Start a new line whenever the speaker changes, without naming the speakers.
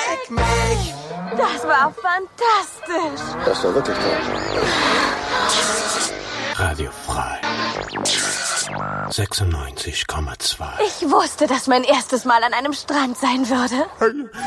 Leck mich!
Das war fantastisch.
Das war wirklich toll.
Radio frei. 96,2.
Ich wusste, dass mein erstes Mal an einem Strand sein würde.